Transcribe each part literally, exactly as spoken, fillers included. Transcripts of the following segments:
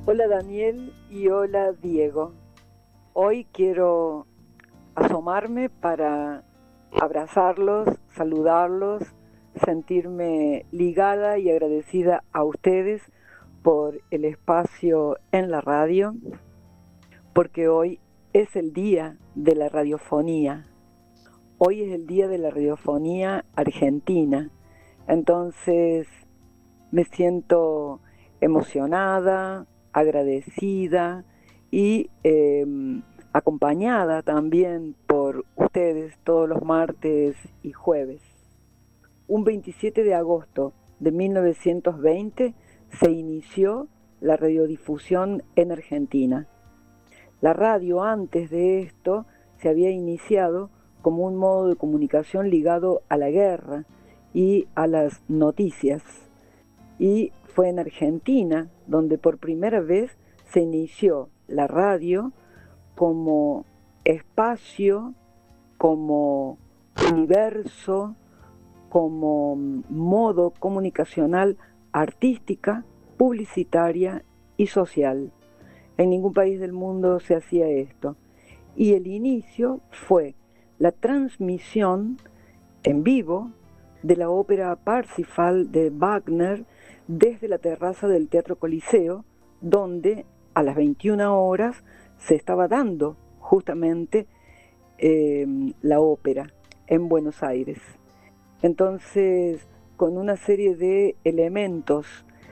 Hola Daniel y hola Diego. Hoy quiero asomarme para abrazarlos, saludarlos, sentirme ligada y agradecida a ustedes por el espacio en la radio, porque hoy es el día de la radiofonía. Hoy es el día de la radiofonía argentina. Entonces me siento emocionada, agradecida y eh, acompañada también por ustedes todos los martes y jueves. Un veintisiete de agosto de mil novecientos veinte se inició la radiodifusión en Argentina. La radio antes de esto se había iniciado como un modo de comunicación ligado a la guerra y a las noticias. Y fue en Argentina donde por primera vez se inició la radio como espacio, como universo, como modo comunicacional artística, publicitaria y social. En ningún país del mundo se hacía esto. Y el inicio fue la transmisión en vivo de la ópera Parsifal de Wagner desde la terraza del Teatro Coliseo, donde a las veintiuna horas se estaba dando justamente eh, la ópera en Buenos Aires. Entonces, con una serie de elementos,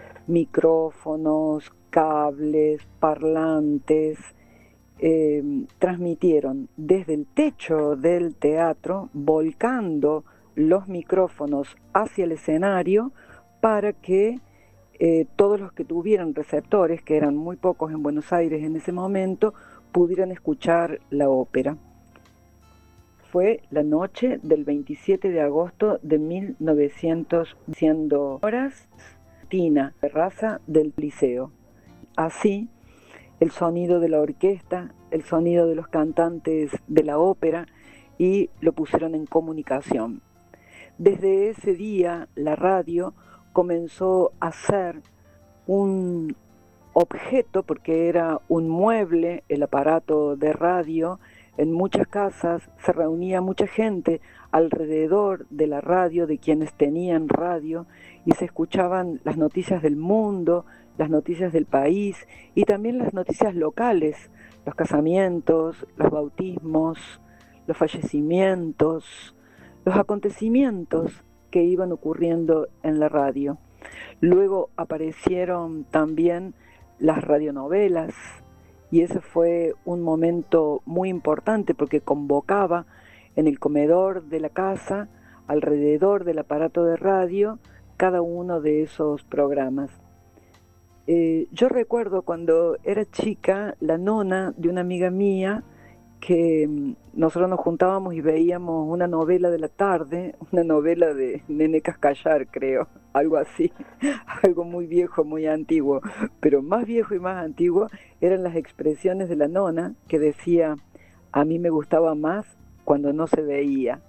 micrófonos, cables, parlantes, eh, transmitieron desde el techo del teatro, volcando los micrófonos hacia el escenario para que eh, todos los que tuvieran receptores, que eran muy pocos en Buenos Aires en ese momento, pudieran escuchar la ópera. Fue la noche del veintisiete de agosto de mil novecientos, siendo horas, Tina, terraza del Liceo. Así, el sonido de la orquesta, el sonido de los cantantes de la ópera, y lo pusieron en comunicación. Desde ese día, la radio comenzó a ser un objeto, porque era un mueble, el aparato de radio. En muchas casas se reunía mucha gente alrededor de la radio, de quienes tenían radio, y se escuchaban las noticias del mundo, las noticias del país y también las noticias locales, los casamientos, los bautismos, los fallecimientos, los acontecimientos que iban ocurriendo en la radio. Luego aparecieron también las radionovelas, y ese fue un momento muy importante porque convocaba en el comedor de la casa, alrededor del aparato de radio, cada uno de esos programas. Eh, yo recuerdo cuando era chica, la nona de una amiga mía, que nosotros nos juntábamos y veíamos una novela de la tarde, una novela de Nene Cascallar, creo, algo así, algo muy viejo, muy antiguo, pero más viejo y más antiguo eran las expresiones de la nona, que decía: a mí me gustaba más cuando no se veía.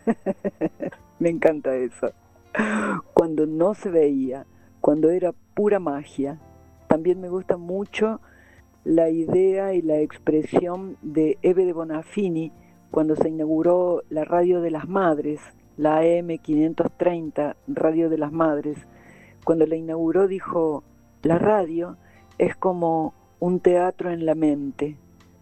Me encanta eso. Cuando no se veía, cuando era pura magia. También me gusta mucho la idea y la expresión de Eve de Bonafini cuando se inauguró la Radio de las Madres, la A M quinientos treinta, Radio de las Madres. Cuando la inauguró dijo: la radio es como un teatro en la mente.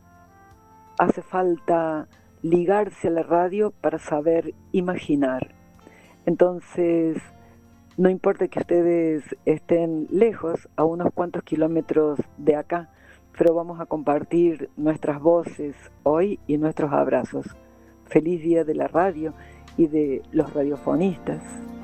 Hace falta ligarse a la radio para saber imaginar. Entonces, no importa que ustedes estén lejos, a unos cuantos kilómetros de acá, pero vamos a compartir nuestras voces hoy y nuestros abrazos. Feliz día de la radio y de los radiofonistas.